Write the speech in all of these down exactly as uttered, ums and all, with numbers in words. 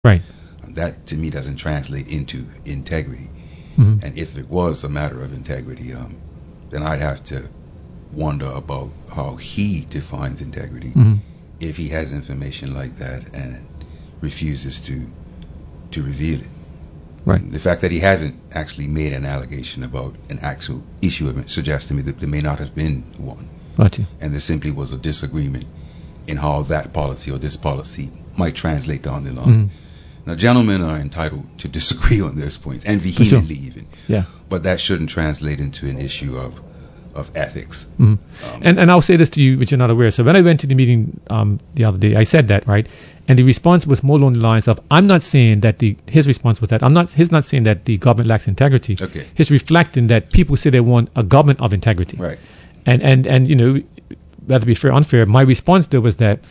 Right. That to me doesn't translate into integrity. Mm-hmm. And if it was a matter of integrity, um, then I'd have to wonder about how he defines integrity Mm-hmm. if he has information like that and refuses to to reveal it. Right. The fact that he hasn't actually made an allegation about an actual issue of it suggests to me that there may not have been one. Gotcha. And there simply was a disagreement in how that policy or this policy might translate down the line. Mm-hmm. Now, gentlemen are entitled to disagree on those points, and vehemently sure. even. Yeah. But that shouldn't translate into an issue of of ethics. Mm-hmm. Um, and and I'll say this to you, which you're not aware. So when I went to the meeting um, the other day, I said that, right? And the response was more along the lines of, I'm not saying that the, his response was that, I'm not, he's not saying that the government lacks integrity. Okay. He's reflecting that people say they want a government of integrity. Right. And, and, and you know, that to be fair or unfair, my response though was that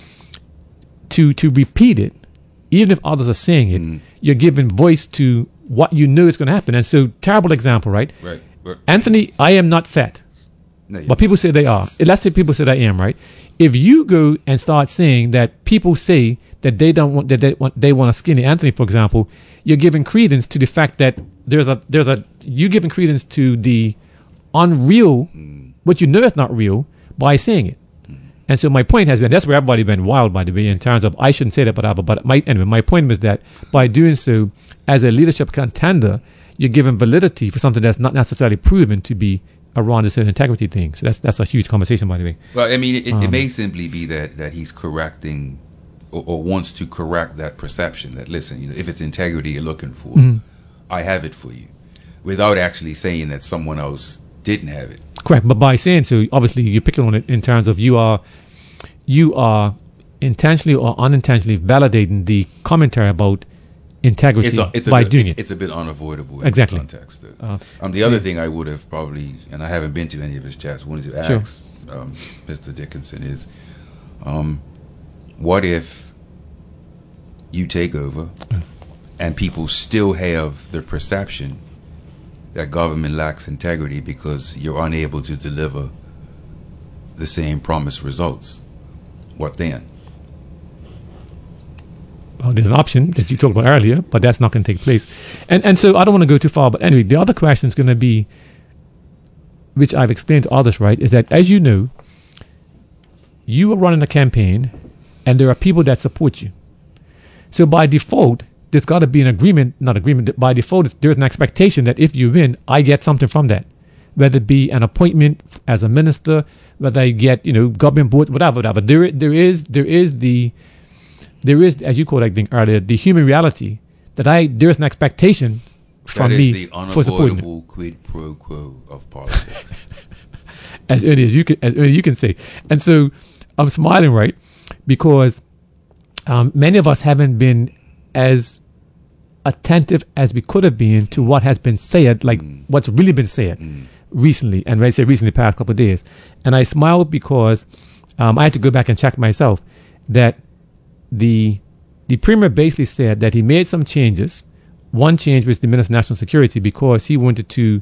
to, to repeat it, even if others are saying it, Mm. you're giving voice to what you know is going to happen. And so, terrible example, right? Right. Right. Anthony, I am not fat. No, But people say they are. Let's say people say I am, right? If you go and start saying that people say that they don't want that they want they want a skinny Anthony, for example, you're giving credence to the fact that there's a there's a you giving credence to the unreal, Mm. what you know is not real, by saying it. Mm. And so my point has been, that's where everybody been wild, by the way, in terms of I shouldn't say that, but whatever. But my anyway, my point was that by doing so, as a leadership contender, you're giving validity for something that's not necessarily proven to be around this integrity thing. So that's that's a huge conversation, by the way. Well, I mean, it, Um, it may simply be that, that he's correcting or, or wants to correct that perception that, listen, you know, if it's integrity you're looking for, Mhm. I have it for you, without actually saying that someone else didn't have it. Correct. But by saying so, obviously you're picking on it in terms of you are you are intentionally or unintentionally validating the commentary about integrity It's a, it's a by bit, doing it's, it. it's a bit unavoidable in Exactly. this context. Though. Uh, um, the other thing I would have probably, and I haven't been to any of his chats, wanted to Sure. ask um, Mister Dickinson is, um, what if you take over and people still have the perception that government lacks integrity because you're unable to deliver the same promised results? What then? Well, there's an option that you talked about earlier, but that's not going to take place. And and so I don't want to go too far, but anyway, the other question is going to be, which I've explained to others, right, is that, as you know, you are running a campaign and there are people that support you. So by default, there's got to be an agreement, not agreement, by default, there's an expectation that if you win, I get something from that. Whether it be an appointment as a minister, whether I get, you know, government board, whatever, whatever. There, there is, there is the, there is, as you called it, I think earlier, the human reality that I, there is an expectation from That me is the for supporting me. unavoidable quid pro quo of politics. As early as you can, as early you can say. And so I'm smiling, right? Because um, many of us haven't been as attentive as we could have been to what has been said, like Mm. what's really been said Mm. recently. And when I say recently, past couple of days. And I smiled because um, I had to go back and check myself that the the premier basically said that he made some changes. One change was the Minister of National Security because he wanted to,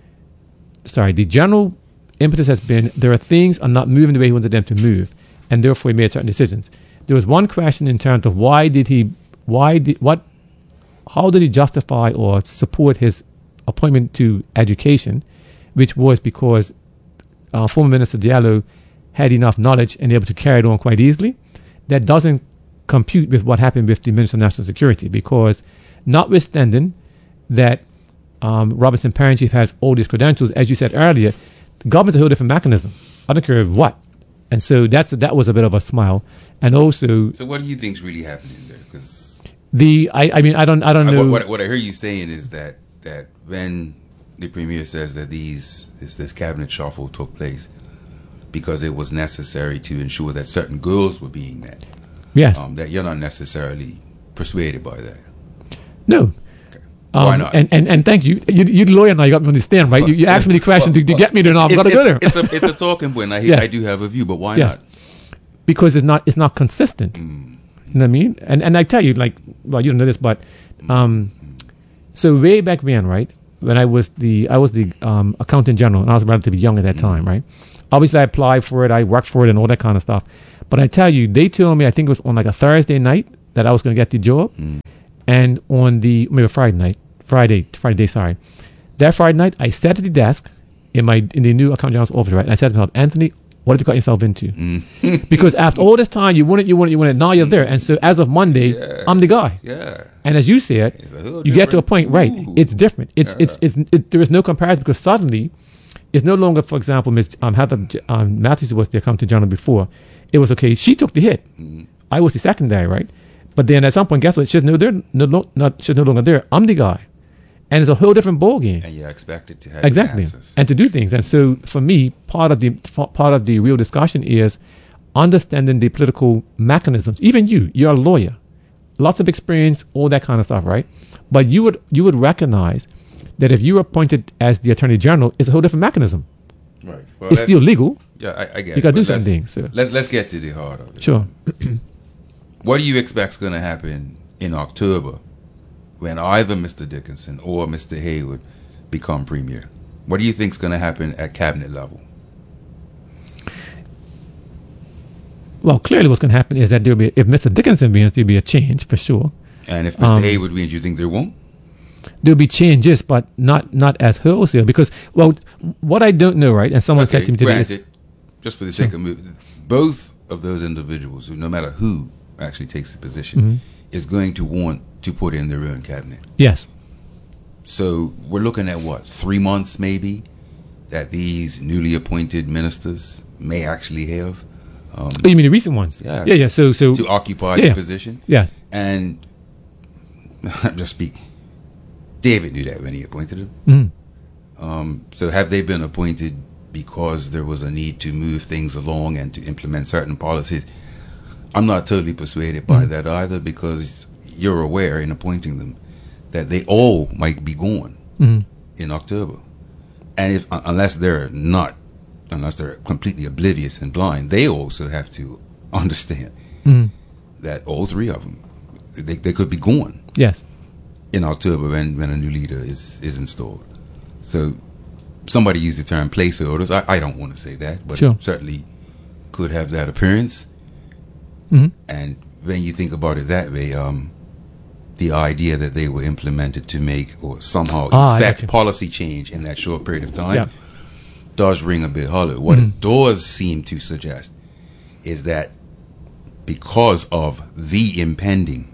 sorry, the general impetus has been there are things are not moving the way he wanted them to move, and therefore he made certain decisions. There was one question in terms of why did he, why did, what, how did he justify or support his appointment to education, which was because uh, former Minister Diallo had enough knowledge and able to carry it on quite easily. That doesn't compute with what happened with the Minister of National Security, because notwithstanding that um, Robinson Parent Chief has all these credentials, as you said earlier, the government's a whole different mechanism. I don't care what. And so that's that was a bit of a smile. And also, So what do you think's really happening there? Because the I, I mean I don't I don't know. what, what, what I hear you saying is that that when the premier says that these this, this cabinet shuffle took place because it was necessary to ensure that certain goals were being met, Yes. um, that you're not necessarily persuaded by that. No. Okay. Why Um, not? And, and and thank you. You you the lawyer now. You got me on the stand, right? You, you asked me the question to, to get me there. Now I've got to it's, go there. it's, it's, a, it's a talking point. I, Yeah. I do have a view, but why Yes. not? Because it's not it's not consistent. Mm. You know what I mean? And and I tell you, like, well, you don't know this, but um, so way back when, right, when I was the I was the um, accountant general, and I was relatively young at that time, right? Obviously, I applied for it, I worked for it, and all that kind of stuff. But I tell you, they told me, I think it was on like a Thursday night that I was going to get the job. Mm. And on the maybe Friday night, Friday, Friday day, sorry, that Friday night, I sat at the desk in my in the new account general's office, right? And I said to myself, Anthony, what have you got yourself into? Mm. Because after all this time, you want it, you want it, you want it. Now you're there, and so as of Monday, Yeah. I'm the guy. Yeah. And as you said, It's a little you get to a different. point, right? Ooh. It's different. It's it's it's it, there is no comparison because suddenly, it's no longer, for example, Miss Um, Heather um, Matthews was the accountant general before. It was okay. She took the hit. Mm. I was the secondary, right? But then at some point, guess what? She's no there, no, no not she's no longer there. I'm the guy, and it's a whole different ball game. And you're expected to have Exactly, answers. and to do things. And so, for me, part of the part of the real discussion is understanding the political mechanisms. Even you, you're a lawyer, lots of experience, all that kind of stuff, right? But you would you would recognize that if you were appointed as the attorney general, it's a whole different mechanism. Right. Well, It's let's- still legal. Yeah, I, I get You it. gotta do but certain let's- things, so. Let's let's get to the heart of it. Sure. What do you expect's going to happen in October when either Mister Dickinson or Mister Hayward become premier? What do you think's going to happen at cabinet level? Well, clearly, what's going to happen is that there'll be, if Mister Dickinson wins, there'll be a change for sure. And if Mister Um, Hayward wins, you think there won't? There'll be changes, but not not as wholesale. Because, well, what I don't know, right? And someone said to me today, is, granted, just for the sake of moving, both of those individuals, who, no matter who actually takes the position, Mhm. is going to want to put in their own cabinet. yes, So we're looking at what, three months maybe, that these newly appointed ministers may actually have. Um, oh, you mean the recent ones? yes, Yeah, yeah. So, so to occupy yeah. the position. yes, And I'm just speaking. David knew that when he appointed him. Mhm. Um, so have they been appointed because there was a need to move things along and to implement certain policies? I'm not totally persuaded by Mhm. that either, because you're aware in appointing them that they all might be gone Mhm. in October. And if un- unless they're not, unless they're completely oblivious and blind, they also have to understand Mhm. that all three of them, they, they could be gone yes, in October when, when a new leader is, is installed. So somebody used the term placeholders. I, I don't want to say that, but Sure. it certainly could have that appearance. Mhm. And when you think about it that way, um, the idea that they were implemented to make or somehow Ah, I got affect you. policy change in that short period of time Yeah. does ring a bit hollow. What Mhm. it does seem to suggest is that because of the impending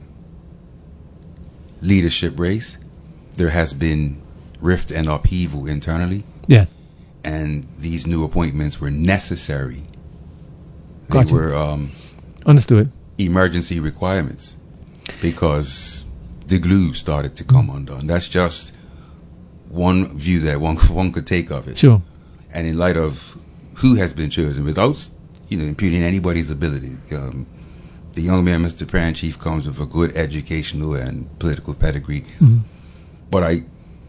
leadership race, there has been rift and upheaval internally, yes. and these new appointments were necessary. They Gotcha. were um, Understood. emergency requirements because the glue started to come undone. That's just one view that one one could take of it. Sure. And in light of who has been chosen, without you know impugning anybody's ability, um, the young man, Mister Prayer Chief, comes with a good educational and political pedigree. Mhm. But I,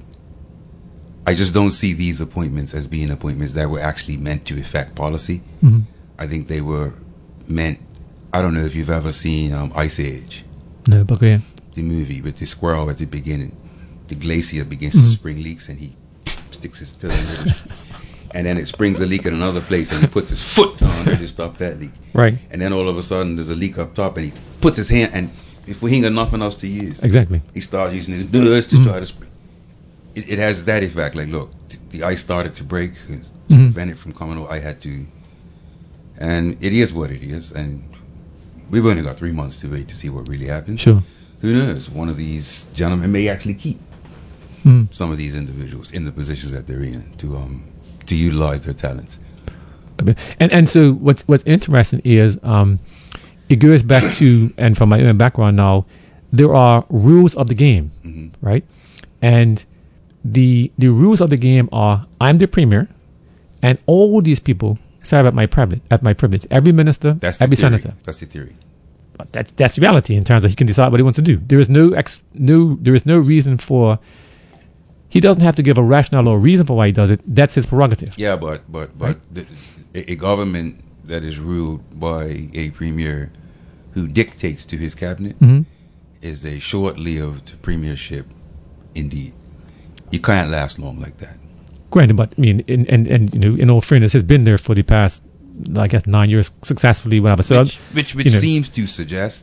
I just don't see these appointments as being appointments that were actually meant to affect policy. Mhm. I think they were meant. I don't know if you've ever seen um, Ice Age, No, but go ahead. the movie with the squirrel at the beginning. The glacier begins Mhm. to spring leaks, and he sticks his toe in it. And then it springs a leak in another place, and he puts his foot down there to stop that leak. Right. And then all of a sudden, there's a leak up top, and he puts his hand, and if we ain't got nothing else to use, Exactly. he starts using his nose to Mhm. try to spring. It, it has that effect. Like, look, t- the ice started to break, and to Mhm. prevent it from coming over, I had to. And it is what it is, and we've only got three months to wait to see what really happens. Sure. Who knows? One of these gentlemen may actually keep Mhm. some of these individuals in the positions that they're in to um to utilize their talents. And and so what's what's interesting is um, it goes back to, and from my own background now, there are rules of the game, hmm right? And the the rules of the game are: I'm the premier, and all these people serve at my privilege. At my privilege, every minister, That's the every theory. senator. That's the theory. But that's that's reality in terms of he can decide what he wants to do. There is no ex, no there is no reason for. He doesn't have to give a rationale or reason for why he does it. That's his prerogative. Yeah, but but but the, a, a government that is ruled by a premier who dictates to his cabinet hmm is a short-lived premiership, indeed. You can't last long like that. Granted, but I mean, and and and you know, in all fairness, has been there for the past, I guess, nine years successfely, whatever. So which which, which you know. seems to suggest that Mhm.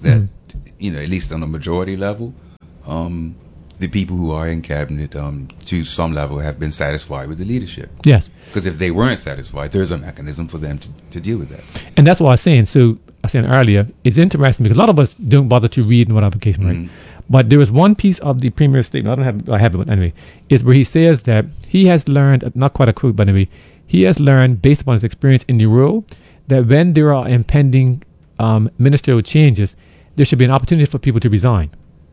you know, at least on a majority level, um, the people who are in cabinet, um, to some level, have been satisfied with the leadership. Yes. Because if they weren't satisfied, there's a mechanism for them to, to deal with that. And that's what I was saying. So I was saying earlier, it's interesting because a lot of us don't bother to read in whatever case, right? Mm-hmm. But there was one piece of the Premier's statement, I don't have, I have it, but anyway, is where he says that he has learned, not quite a quote, but anyway, he has learned, based upon his experience in the role, that when there are impending um, ministerial changes, there should be an opportunity for people to resign.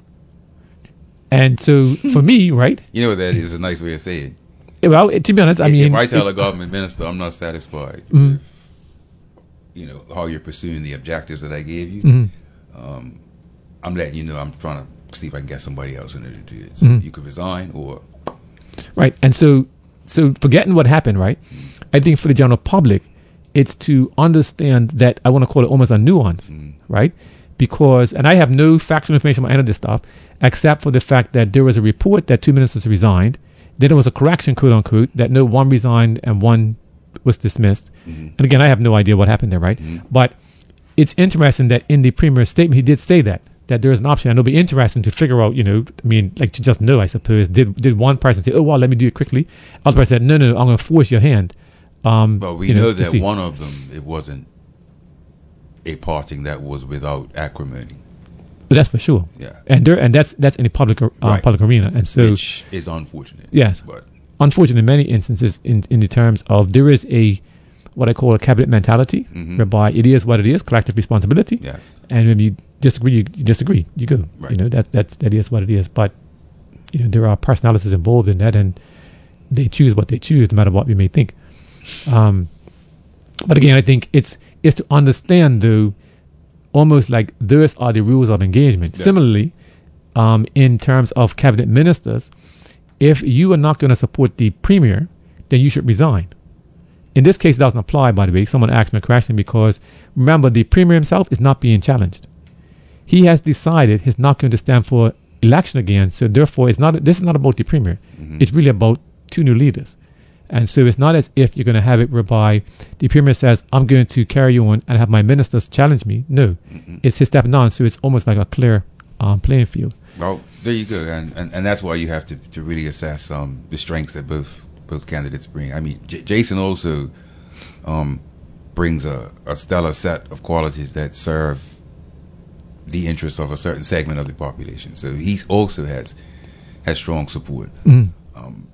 And so, for me, right? You know what that is a nice way of saying. Well, to be honest, I if, mean, if I tell it, a government minister I'm not satisfied mm-hmm. with, you know, how you're pursuing the objectives that I gave you, mm-hmm. um, I'm letting you know I'm trying to see if I can get somebody else in there to do it. So mm-hmm. you could resign or right. And so, so forgetting what happened, right? Mm-hmm. I think for the general public, it's to understand that I want to call it almost a nuance, mm-hmm. right? Because, and I have no factual information on any of this stuff, except for the fact that there was a report that two ministers resigned. Then there was a correction, quote unquote, that no, one resigned and one was dismissed. Mm-hmm. And again, I have no idea what happened there, right? Mm-hmm. But it's interesting that in the Premier's statement, he did say that, that there is an option. And it'll be interesting to figure out, you know, I mean, like to just know, I suppose. Did did one person say, oh, well, let me do it quickly? Other person said, no, no, no, I'm going to force your hand. Um, well, we you know, know that see. one of them, it wasn't a parting that was without acrimony. But that's for sure. Yeah. And there, and that's that's in the public uh, right. public arena. And so, which is unfortunate. Yes. But unfortunate in many instances in, in the terms of there is a what I call a cabinet mentality, mm-hmm. whereby it is what it is, collective responsibility. Yes. And when you disagree, you, you disagree. You go. Right. You know, that that's that is what it is. But you know, there are personalities involved in that, and they choose what they choose, no matter what we may think. Um, but again, I think it's it's to understand though, almost like those are the rules of engagement. Yeah. Similarly, um, in terms of cabinet ministers, if you are not going to support the Premier, then you should resign. In this case, it doesn't apply, by the way. Someone asked me a question because, remember, the Premier himself is not being challenged. He has decided he's not going to stand for election again, so therefore, it's not. This is not about the Premier. Mm-hmm. It's really about two new leaders. And so it's not as if you're going to have it whereby the Premier says, I'm going to carry on and have my ministers challenge me. No, mm-hmm. It's his stepping on, so it's almost like a clear um, playing field. Well, there you go. And, and, and that's why you have to, to really assess um, the strengths that both both candidates bring. I mean, J- Jason also um, brings a, a stellar set of qualities that serve the interests of a certain segment of the population. So he also has has strong support. Mm. Um,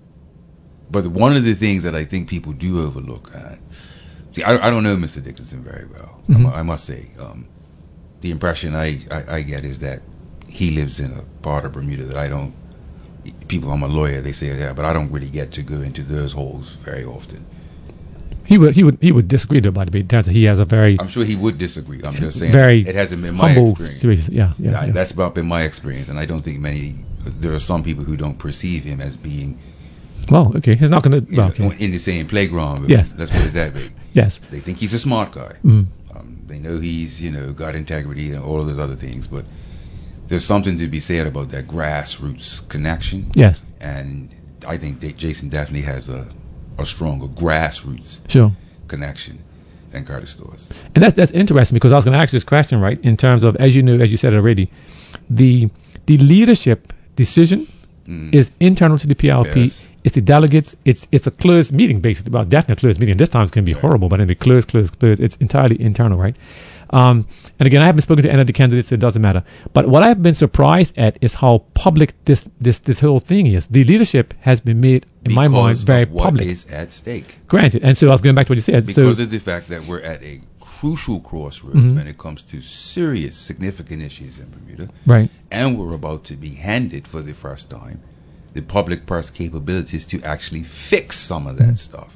but one of the things that I think people do overlook, uh, see, I, I don't know Mister Dickinson very well. Mm-hmm. I, I must say, um, the impression I, I, I get is that he lives in a part of Bermuda that I don't. People, I'm a lawyer. They say, yeah, but I don't really get to go into those holes very often. He would, he would, he would disagree though. By the way, in terms of he has a very. I'm sure he would disagree. I'm just saying, very it hasn't been my experience. Situation. Yeah, yeah, yeah, yeah. That's about been my experience, and I don't think many. There are some people who don't perceive him as being. Well, okay, he's not going to well, okay. in the same playground. Yes, let's put it that way. Yes, they think he's a smart guy. Mm. Um, they know he's, you know, got integrity and all of those other things, but there's something to be said about that grassroots connection. Yes, and I think that Jason definitely has a, a stronger grassroots sure. connection than Curtis Stores. And that's that's interesting because I was going to ask this question, right? In terms of, as you know, as you said already, the the leadership decision mm. is internal to the P L P. Yes. It's the delegates. It's it's a closed meeting, basically. Well, definitely a closed meeting. This time it's going to be right. horrible, but anyway, closed, closed, closed. It's entirely internal, right? Um, and again, I haven't spoken to any of the candidates, so it doesn't matter. But what I've been surprised at is how public this this this whole thing is. The leadership has been made, in because my mind, very of what public. What is at stake? Granted, and so I was going back to what you said. Because so, of the fact that we're at a crucial crossroads mm-hmm. when it comes to serious, significant issues in Bermuda, right? And we're about to be handed for the first time the public purse capabilities to actually fix some of that mm-hmm. stuff.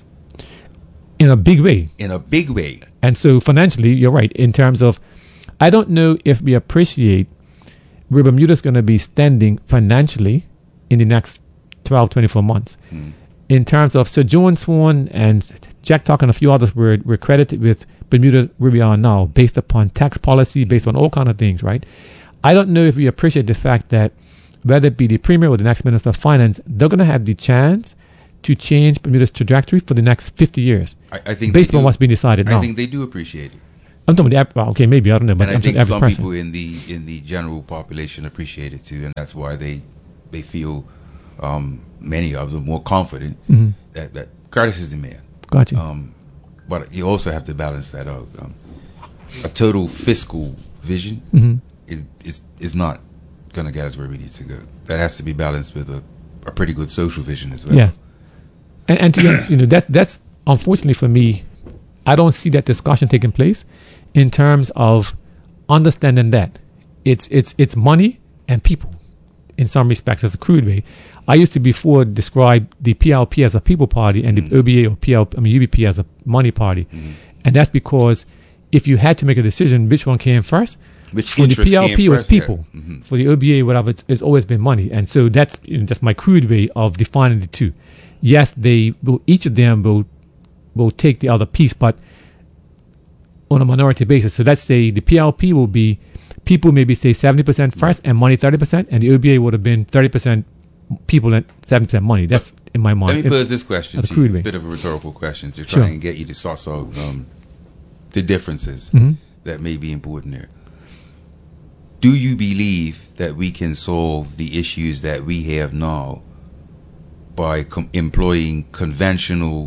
In a big way. In a big way. And so financially, you're right, in terms of, I don't know if we appreciate where Bermuda's going to be standing financially in the next twelve, twenty-four months. Mm. In terms of, so Joan Swan and Jack Talk and a few others were, were credited with Bermuda where we are now, based upon tax policy, based on all kind of things, right? I don't know if we appreciate the fact that whether it be the Premier or the next Minister of Finance, they're going to have the chance to change Bermuda's trajectory for the next fifty years. I, I think based do, on what's been decided I now. think they do appreciate it. I'm talking about the, well, okay, maybe I don't know, but And I I'm think talking some average people person. in the in the general population appreciate it too, and that's why they they feel um, many of them more confident Mm-hmm. that that Curtis is the man. Gotcha. Um, but you also have to balance that out. Um, a total fiscal vision Mm-hmm. is is is not going to get us where we need to go. That has to be balanced with a, a pretty good social vision as well. Yes. And, and to be honest, you know, that's that's unfortunately for me, I don't see that discussion taking place in terms of understanding that it's it's it's money and people in some respects as a crude way. I used to before describe the P L P as a people party and Mm-hmm. the O B A or P L P, I mean U B P as a money party, Mm-hmm. and that's because if you had to make a decision, which one came first? Which For the interest P L P came was first, yeah. people. Mhm. For the O B A, whatever, it's, it's always been money, and so that's you know, just my crude way of defining the two. Yes, they will. Each of them will will take the other piece, but on a minority basis. So let's say the P L P will be people maybe say seventy percent first and money thirty percent, and the O B A would have been thirty percent people and seventy percent money. That's in my mind. Let me It- pose this question at a to crude you, way. a bit of a rhetorical question to Sure. try and get you to suss out um, the differences Mhm. that may be important there. Do you believe that we can solve the issues that we have now by com- employing conventional,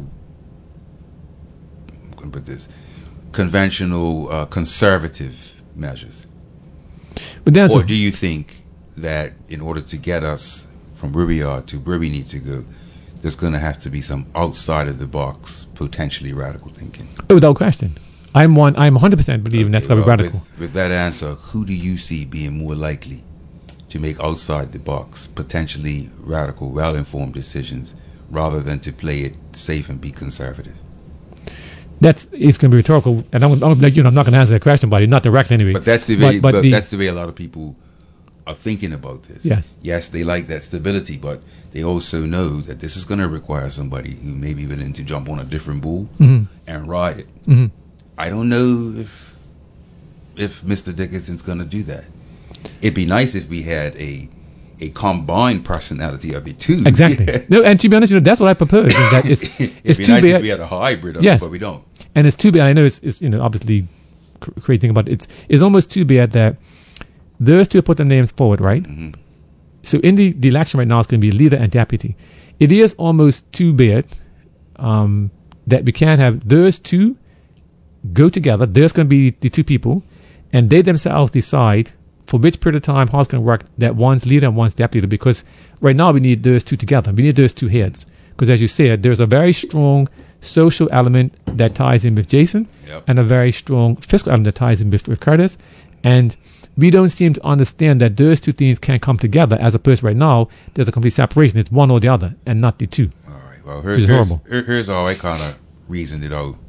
I'm going to put this, conventional uh, conservative measures? But then Or do you think that in order to get us from where we are to where we need to go, there's going to have to be some outside of the box, potentially radical thinking? oh, without question, I'm one. I'm one hundred percent believing that's Okay, going to be well, radical. With, with that answer, who do you see being more likely to make outside the box, potentially radical, well-informed decisions, rather than to play it safe and be conservative? That's it's going to be rhetorical, and I'm, I'm gonna be like you know I'm not going to answer that question, buddy. Not direct anyway. But that's the way. But, But, the, that's the way a lot of people are thinking about this. Yes. Yes, they like that stability, but they also know that this is going to require somebody who may be willing to jump on a different bull Mhm. and ride it. Mhm. I don't know if if Mister Dickinson's going to do that. It'd be nice if we had a a combined personality of the two. Exactly. No, and to be honest, you know that's what I propose. Is that it's It'd it's be too nice bad. if we had a hybrid of Yes. it, but we don't. And it's too bad. I know it's, it's you know obviously cr- crazy thing about it. It's it's almost too bad that those two put their names forward, right? Mhm. So in the, the election right now, it's going to be leader and deputy. It is almost too bad um, that we can't have those two go together. There's going to be the two people, and they themselves decide for which period of time how it's going to work. That one's leader and one's deputy. Because right now we need those two together. We need those two heads. Because as you said, there's a very strong social element that ties in with Jason, Yep. and a very strong fiscal element that ties in with, with Curtis. And we don't seem to understand that those two things can come together, as opposed to right now, there's a complete separation. It's one or the other, and not the two. All right. Well, here's, It's here's, horrible. here- here's how I kind of reasoned it out.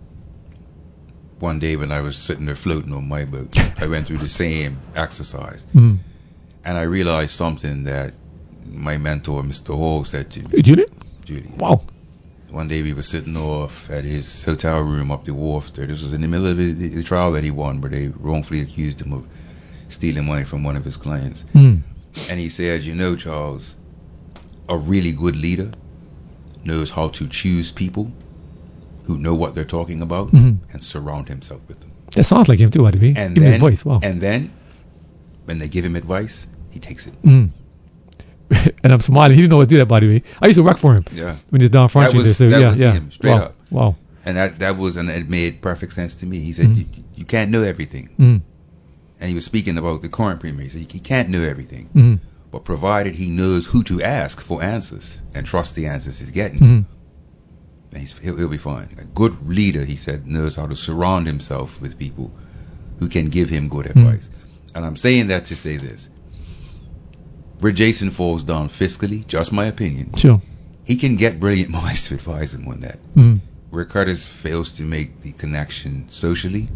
One day when I was sitting there floating on my boat, I went through the same exercise. Mm. And I realized something that my mentor, Mister Hall, said to me. Hey, Juliet? Judy. Wow. One day we were sitting off at his hotel room up the wharf there. This was in the middle of the, the trial that he won, where they wrongfully accused him of stealing money from one of his clients. Mm. And he said, you know, Charles, a really good leader knows how to choose people who know what they're talking about Mhm. and surround himself with them. That sounds like him too, by the way. And Even then, his voice. Wow. and then, when they give him advice, he takes it. Mm. And I'm smiling. He didn't always do that, by the way. I used to work for him Yeah. when he was down front. That was- so that yeah, was yeah. him, straight wow. up. Wow. And that, that was, and it made perfect sense to me. He said, Mhm. you, you can't know everything. Mm. And he was speaking about the current premier. He said, he can't know everything. Mm. But provided he knows who to ask for answers and trust the answers he's getting, Mm. then he's, he'll, he'll be fine. A good leader, he said, knows how to surround himself with people who can give him good advice. And I'm saying that to say this. Where Jason falls down fiscally, just my opinion, Sure. he can get brilliant minds to advise him on that. Mm. Where Curtis fails to make the connection socially,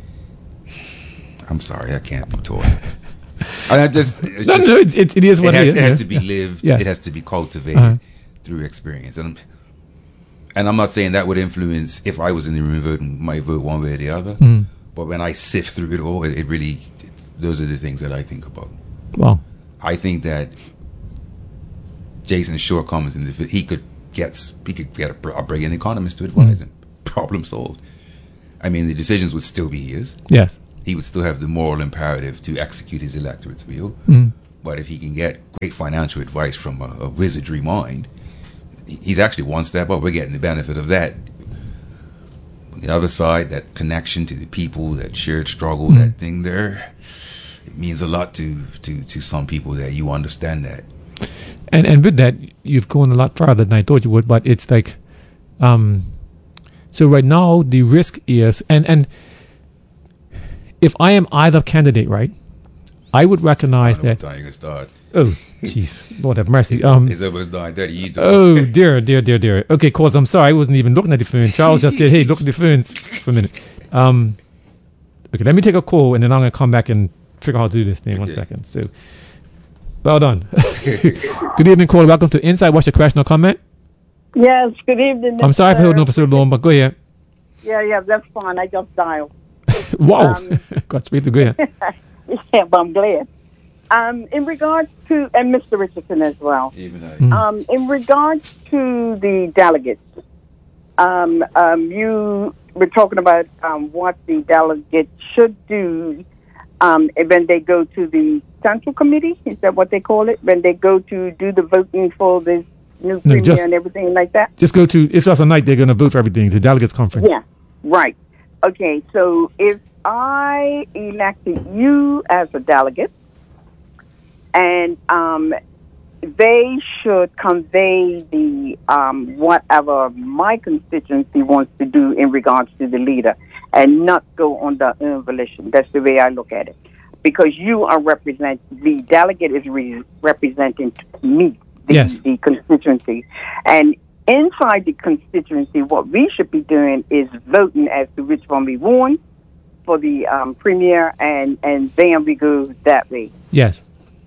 I'm sorry, I can't be taught. And I just, it's No, just- no, it, it, it is what it has, it is. it has yeah. to be lived. Yeah. It has to be cultivated Uh-huh. through experience. And I'm, and I'm not saying that would influence if I was in the room voting, might vote one way or the other. Mm. But when I sift through it all, it, it really, it, those are the things that I think about. Wow. I think that Jason's shortcomings in the he could get he could get a, a brilliant economist to advise Mm. him. Problem solved. I mean, the decisions would still be his. Yes. He would still have the moral imperative to execute his electorate's will. Mm. But if he can get great financial advice from a, a wizardry mind, he's actually one step up. We're getting the benefit of that. On the other side, that connection to the people, that shared struggle, mm. that thing there, it means a lot to, to, to some people that you understand that. And and with that, you've gone a lot farther than I thought you would, but it's like, um, so right now the risk is, and, and if I am either candidate, right, I would recognize I don't know that. what time you can start. Oh, jeez, Lord have mercy. Um, It's almost nine thirty. You do. oh, dear, dear, dear, dear. Okay, cause I'm sorry, I wasn't even looking at the phone. Charles just said, hey, look at the phones for a minute. Um, okay, let me take a call, and then I'm going to come back and figure out how to do this thing. Okay. One second. So, well done. Good evening, caller. Welcome to Inside. What's your question or comment? Yes, good evening. I'm sorry for Mister holding on for so long, but go ahead. Yeah, yeah, that's fine. I just dialed. Wow. Um, Got straight to go ahead. Yeah, but I'm glad. Um, in regards to, and Mister Richardson as well, Even I. Mm. um, in regards to the delegates, um, um, you were talking about um, what the delegates should do um, when they go to the Central Committee. Is that what they call it? When they go to do the voting for this new No, premier just- and everything like that? Just go to, it's just a night they're going to vote for everything, the delegates conference. Yeah, right. Okay, so if I elected you as a delegate, and um, they should convey the um, whatever my constituency wants to do in regards to the leader, and not go on the own volition. That's the way I look at it, because you are represent the delegate is re- representing me, the, Yes. the constituency, and inside the constituency, what we should be doing is voting as to which one we want for the um, premier, and, and then we go that way. Yes.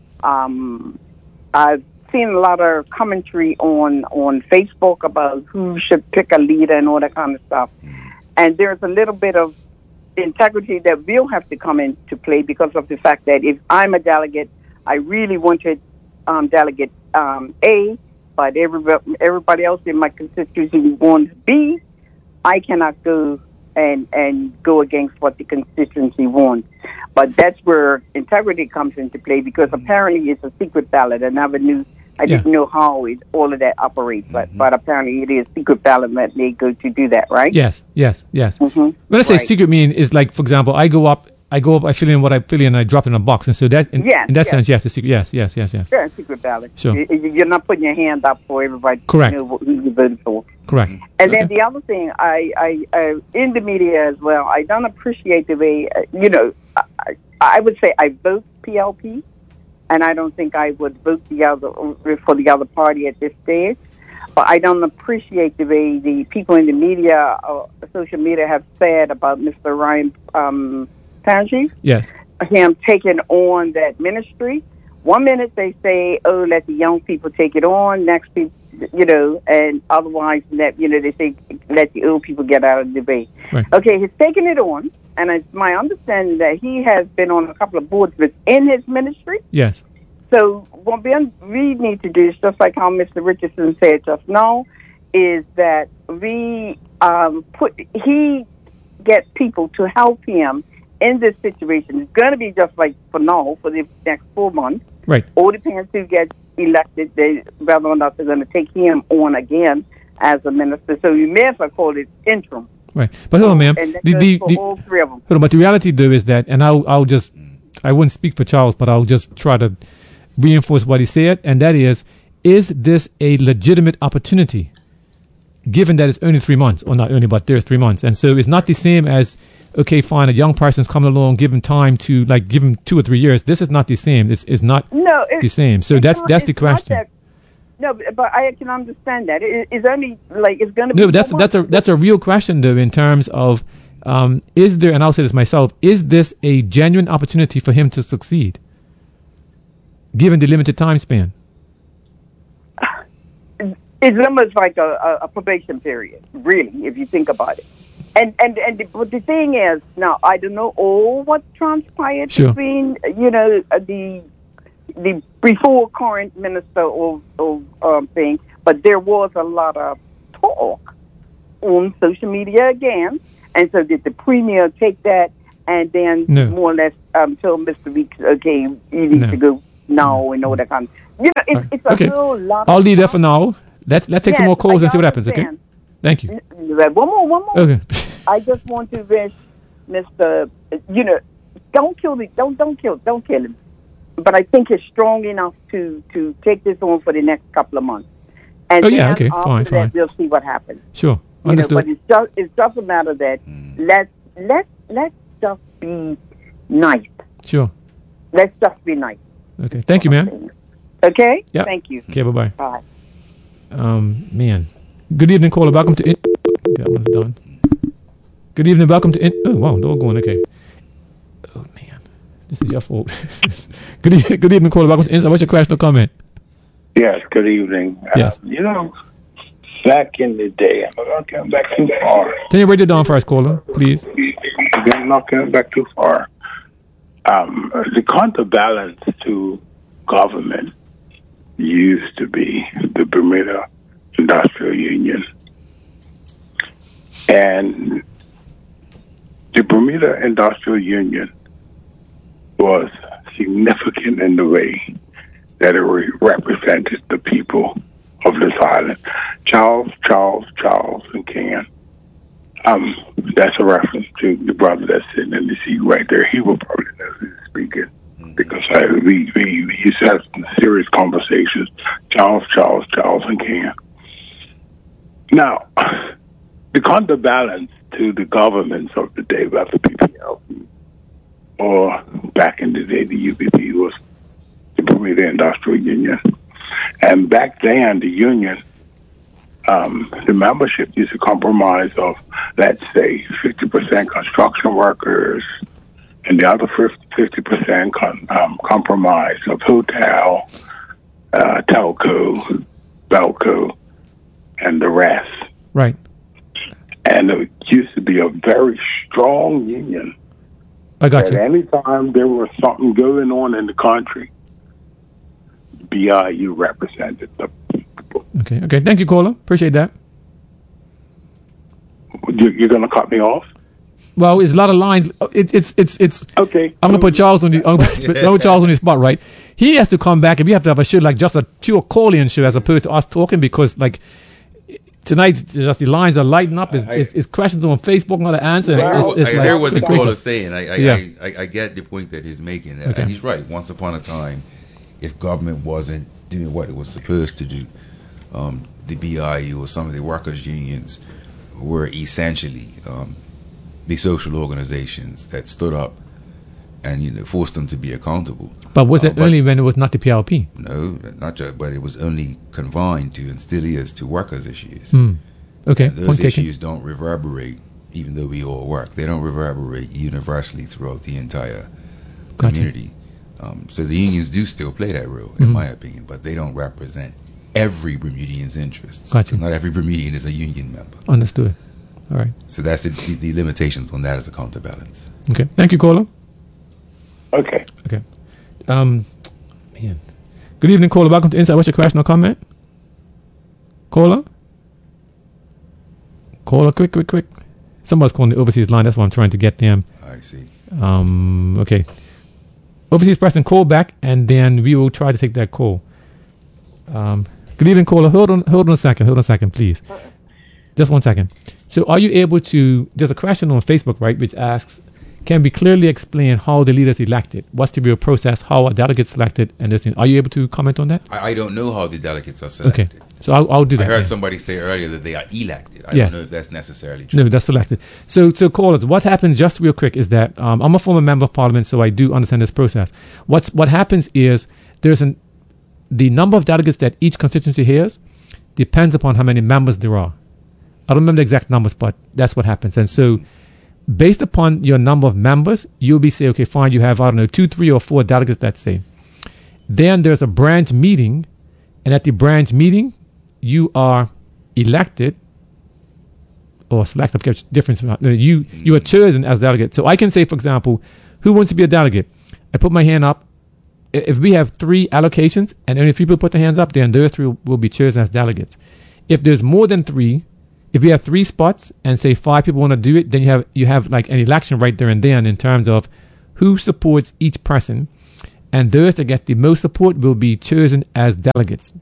Um, I've seen a lot of commentary on, on Facebook about who should pick a leader and all that kind of stuff. And there's a little bit of integrity that will have to come into play because of the fact that if I'm a delegate, I really wanted um, delegate um, A, but everybody, everybody else in my constituency wants B, I cannot go and and go against what the constituency wants. But that's where integrity comes into play, because apparently it's a secret ballot. I never knew, I Yeah. didn't know how it, all of that operates, but, Mhm. but apparently it is secret ballot that they go to do that, right? Yes, yes, yes. Mhm. When I say Right. secret, mean is like, for example, I go up, I go up, I fill in what I fill in, and I drop it in a box, and so that, in, Yes, in that yes. sense, yes, the secret, yes, yes, yes, yes, Sure, secret ballot. Sure. You- you- You're not putting your hand up for everybody Correct. to know who you voted for. correct. And Okay. then the other thing, I, I, I, in the media as well, I don't appreciate the way, uh, you know, I, I would say I vote P L P, and I don't think I would vote the other for the other party at this stage. But I don't appreciate the way the people in the media, uh, social media, have said about Mister Ryan um, Tangi, Yes, him taking on that ministry. One minute they say, "Oh, let the young people take it on." Next, people, you know, and otherwise, that you know, they say, "Let the old people get out of the debate." Right. Okay, he's taking it on, and it's my understanding that he has been on a couple of boards within his ministry. yes, So what we we need to do is just like how Mister Richardson said just now, is that we um, put he get people to help him in this situation. It's going to be just like for now for the next four months. right. All depends who gets elected, they, whether or not they're going to take him on again as a minister. So you may as well call it interim. Right. But hold on, ma'am. And that The, goes the, for the, all three of them. hold on, but the reality, though, is that, and I'll, I'll just, I wouldn't speak for Charles, but I'll just try to reinforce what he said, and that is, is this a legitimate opportunity, given that it's only three months, or not only, but there's three months, and so it's not the same as, okay, fine, a young person's coming along, give him time to, like, give him two or three years. This is not the same. It's, it's not No, it, the same. So it's that's not- that's the it's not question. that- no, but but I can understand that. It, it's only like it's going to be. No, that's four that's a months. that's a real question though, in terms of um, is there, and I'll say this myself, is this a genuine opportunity for him to succeed, given the limited time span? It's almost like a, a, a probation period, really, if you think about it. And and and the, but the thing is, now I don't know all what transpired Sure. between you know uh, the the before current minister of of um, thing, but there was a lot of talk on social media again, And so did the premier take that and then No. more or less um, tell Mister Weeks, okay, you need No. to go now and all that kind of, you know, it's, Right. it's a Okay. whole lot. I'll of leave that for now. Let's let's take some Yes, more calls I and see what happens. Okay. understand. Thank you. One more, one more. Okay. I just want to wish Mister You know, don't kill the, don't don't kill, don't kill him. But I think he's strong enough to to take this on for the next couple of months. And Oh, yeah, then okay, after fine, that, fine. we'll see what happens. Sure. You know, Understood. but it's just it's just a matter that let's let's let's just be nice. Sure. Let's just be nice. Okay. Thank you, ma'am. Okay. Yeah. Thank you. Okay. Bye bye. Bye. Um, man. Good evening, caller. Welcome to. In- that one's done. Good evening. Welcome to. In- oh wow, they're going okay. Oh man, this is your fault. good e- Good evening, caller. Welcome to Inside. What's your question or comment? Yes, good evening. Yes. Uh, you know, back in the day, I'm not going back too far. Can you write it down first, caller, please? I'm not going back too far. Um, the counterbalance to government used to be the Bermuda Industrial Union. And the Bermuda Industrial Union was significant in the way that it re- represented the people of this island. Charles, Charles, Charles, and Ken. Um, that's a reference to the brother that's sitting in the seat right there. He will probably know who's speaking because I, we, we, we used to have some serious conversations. Charles, Charles, Charles, and Ken. Now, the counterbalance to the governments of the day, whether P P L or back in the day the U B P, was the Bermuda Industrial Union. And back then, the union, um, the membership used to compromise of, let's say, fifty percent construction workers, and the other fifty percent con- um, compromise of hotel, uh, telco, Belco, and the rest. Right. And it used to be a very strong union. I got At you. any time there was something going on in the country, B I U represented the people. Okay. Okay. Thank you, caller. Appreciate that. You, you're going to cut me off? Well, it's a lot of lines. It, it's it's it's. Okay. I'm gonna put Charles on the. I'm gonna put, I'm gonna put Charles on the spot, right? He has to come back, and we have to have a show like just a pure call-in show as opposed to us talking, because like tonight, just the lines are lighting up. It's, I- it's, it's questions on Facebook, not an answer. Well, it's, it's I like, hear what the it's crazy. caller's saying. I I, Yeah. I, I I get the point that he's making, and Okay. he's right. Once upon a time, if government wasn't doing what it was supposed to do, um, the B I U or some of the workers' unions were essentially um, the social organizations that stood up and you know forced them to be accountable. But was Uh, it only when it was not the P L P? No, not just, but it was only confined to and still is to workers' issues. Hmm. Okay. And those Point taken. issues don't reverberate, even though we all work. They don't reverberate universally throughout the entire Gotcha. community. Um, so the unions do still play that role, Mm-hmm. in my opinion, but they don't represent every Bermudian's interests. Gotcha. Not every Bermudian is a union member. Understood. All right. So that's the, the, the limitations on that as a counterbalance. Okay. Thank you, caller. Okay. Okay. Um, man. Good evening, caller. Welcome to Insight. What's your question or comment? Caller? Caller, quick, quick, quick. Somebody's calling the overseas line. That's why I'm trying to get them. I see. Um, okay. Overseas person, call back, and then we will try to take that call. Um, good evening, caller. Hold on, hold on a second. Hold on a second, please. Just one second. So, are you able to? There's a question on Facebook, right, which asks, "Can we clearly explain how the leaders elected? What's the real process? How are delegates selected?" And this thing. Are you able to comment on that? I, I don't know how the delegates are Okay. selected. So I'll, I'll do that. I heard then. somebody say earlier that they are elected. I Yes. don't know if that's necessarily true. No, that's selected. So, so callers, what happens, just real quick, is that um, I'm a former member of parliament, so I do understand this process. What's What happens is there's an the number of delegates that each constituency has depends upon how many members there are. I don't remember the exact numbers, but that's what happens. And so, based upon your number of members, you'll be say, okay, fine, you have, I don't know, two, three, or four delegates, let's say. Then there's a branch meeting, and at the branch meeting, you are elected or selected. I forget difference. You you are chosen as delegate. So I can say, for example, who wants to be a delegate? I put my hand up. I- If we have three allocations and only three people put their hands up, then those three will be chosen as delegates. If there's more than three, if you have three spots and say five people want to do it, then you have you have like an election right there and then in terms of who supports each person, and those that get the most support will be chosen as delegates.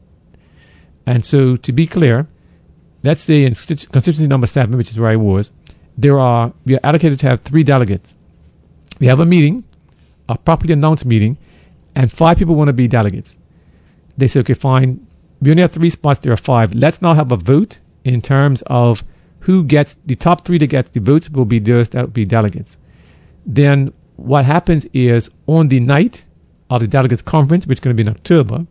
And so, to be clear, let's say in constituency number seven, which is where I was, there are we are allocated to have three delegates. We have a meeting, a properly announced meeting, and five people want to be delegates. They say, okay, fine. We only have three spots. There are five. Let's now have a vote in terms of who gets the top three that gets the votes will be those that will be delegates. Then what happens is on the night of the delegates conference, which is going to be in October,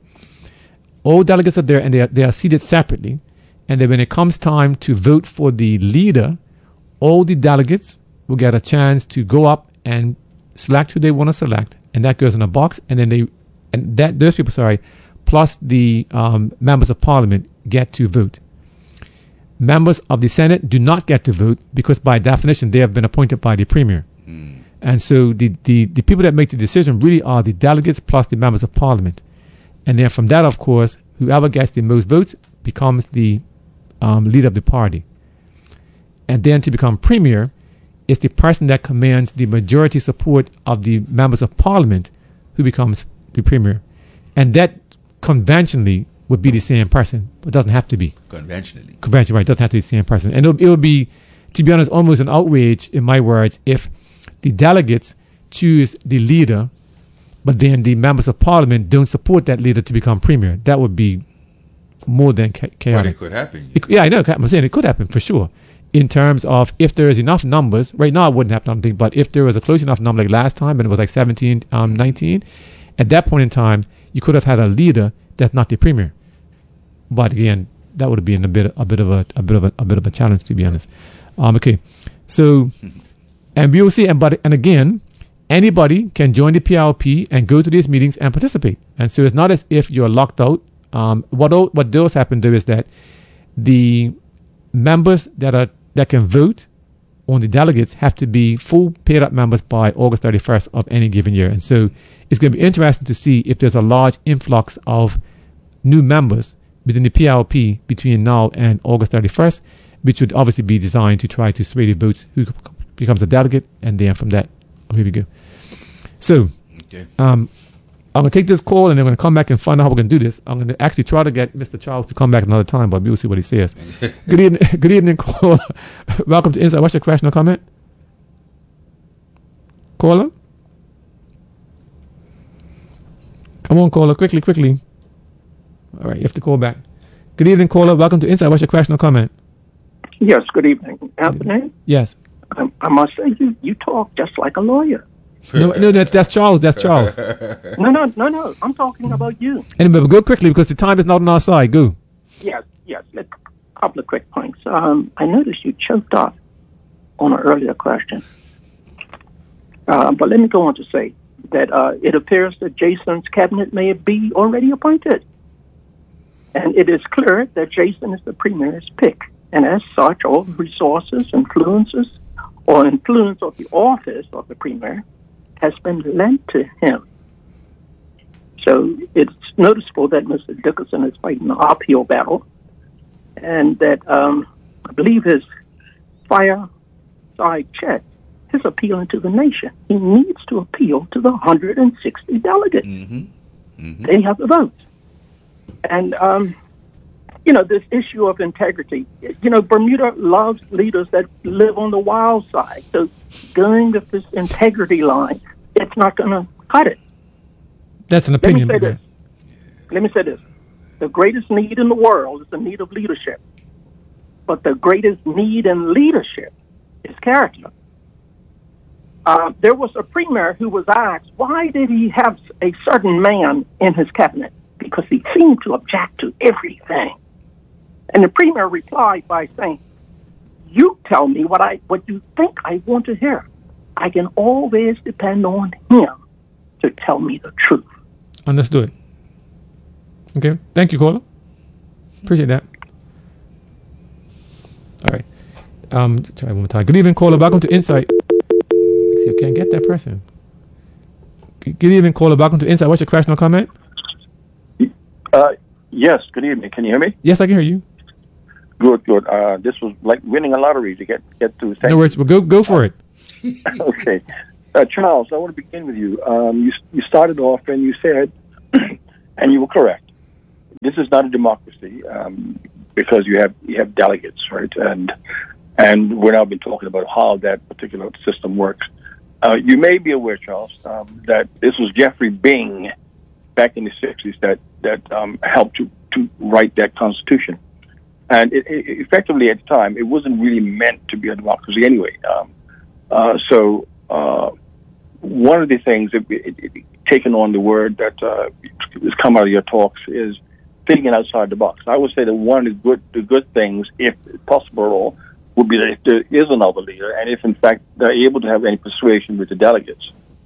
all delegates are there and they are, they are seated separately. And then when it comes time to vote for the leader, all the delegates will get a chance to go up and select who they want to select, and that goes in a box. And then they, and that those people, sorry, plus the um, members of parliament get to vote. Members of the Senate do not get to vote because by definition they have been appointed by the premier. Mm. And so the, the, the people that make the decision really are the delegates plus the members of parliament. And then from that, of course, whoever gets the most votes becomes the um, leader of the party. And then to become premier is the person that commands the majority support of the members of parliament who becomes the premier. And that conventionally would be the same person, but it doesn't have to be. Conventionally. Conventionally, right. It doesn't have to be the same person. And it would be, to be honest, almost an outrage, in my words, if the delegates choose the leader, but then the members of parliament don't support that leader to become premier. That would be more than cha- chaotic. But it could happen. It, yeah, I know. I'm saying it could happen for sure. In terms of if there is enough numbers, right now it wouldn't happen, I don't think, but if there was a close enough number like last time and it was like seventeen, um, nineteen, at that point in time, you could have had a leader that's not the premier. But again, that would have been a bit, a bit of a, a bit of a, a bit of a challenge, to be honest. Um, okay, so, and we will see, and but and again, anybody can join the P L P and go to these meetings and participate. And so it's not as if you're locked out. Um, what o- what does happen though is that the members that are that can vote on the delegates have to be full paid up members by August thirty-first of any given year. And so it's going to be interesting to see if there's a large influx of new members within the P L P between now and August thirty-first, which would obviously be designed to try to sway the votes who becomes a delegate, and then from that, oh, here we go. So, okay. um, I'm going to take this call and then I'm going to come back and find out how we're going to do this. I'm going to actually try to get Mister Charles to come back another time, but we'll see what he says. Good evening, good evening, caller. Welcome to Insight. What's your question or comment? Caller? Come on, caller, quickly, quickly. All right, you have to call back. Good evening, caller. Welcome to Insight. What's your question or comment? Yes, good evening. Anthony? Yes. I, I must say, you, you talk just like a lawyer. No, no, that's, that's Charles. That's Charles. No, no, no, no. I'm talking about you. Anyway, go quickly because the time is not on our side. Go. Yes, yes. A couple of quick points. Um, I noticed you choked off on an earlier question. Uh, but let me go on to say that uh, it appears that Jason's cabinet may be already appointed. And it is clear that Jason is the premier's pick. And as such, all the resources, influences, or influence of the office of the premier has been lent to him. So it's noticeable that Mister Dickerson is fighting an uphill battle, and that um, I believe his fireside chat is appealing to the nation. He needs to appeal to the one hundred sixty delegates. Mm-hmm. Mm-hmm. They have the votes. And, um, you know, this issue of integrity, you know, Bermuda loves leaders that live on the wild side. So going with this integrity line, it's not going to cut it. That's an opinion. Let me say this. Let me say this. The greatest need in the world is the need of leadership. But the greatest need in leadership is character. Uh, there was a premier who was asked, why did he have a certain man in his cabinet? Because he seemed to object to everything. And the premier replied by saying, you tell me what I what you think I want to hear. I can always depend on him to tell me the truth. Understood. Okay. Thank you, caller. Appreciate that. All right. Um, try one more time. Good evening, caller. Welcome to Insight. See, I can't get that person. Good evening, caller. Welcome to Insight. What's your question or comment? Uh, yes, good evening. Can you hear me? Yes, I can hear you. Good, good. Uh, this was like winning a lottery to get get through. No worries. Well, go go for it. Okay, uh, Charles. I want to begin with you. Um, you you started off and you said, and you were correct. This is not a democracy um, because you have you have delegates, right? And and we're now been talking about how that particular system works. Uh, you may be aware, Charles, um, that this was Jeffrey Bing back in the sixties that that um, helped to to write that Constitution. And it, it, effectively, at the time, it wasn't really meant to be a democracy anyway. Um, uh, so, uh, one of the things, that it, it, it, taking on the word that uh, has come out of your talks, is thinking outside the box. I would say that one of the good, the good things, if possible at all, would be that if there is another leader, and if in fact they're able to have any persuasion with the delegates,